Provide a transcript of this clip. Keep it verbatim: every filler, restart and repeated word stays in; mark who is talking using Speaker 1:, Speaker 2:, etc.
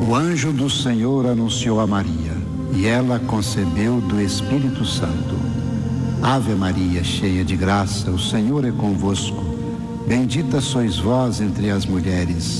Speaker 1: O anjo do Senhor anunciou a Maria, e ela concebeu do Espírito Santo. Ave Maria, cheia de graça, o Senhor é convosco. Bendita sois vós entre as mulheres,